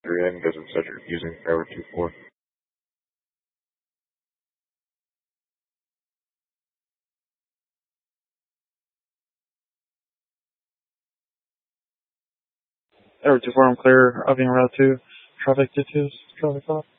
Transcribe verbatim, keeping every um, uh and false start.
three N because it said you're using error two four. Error two four, I'm clear. Avian Route two. Traffic two two, traffic off.